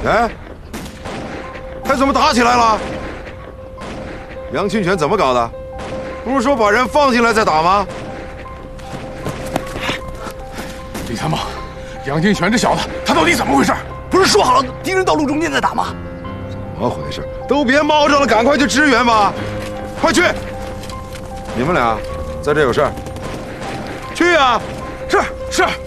哎，还怎么打起来了？杨清泉怎么搞的？不是说把人放进来再打吗？ 李参谋，杨清泉这小子，他到底怎么回事？ 不是说好了敌人到路中间再打吗？ 怎么回事？都别猫着了，赶快去支援吧！快去！你们俩在这有事儿，去啊！ 是。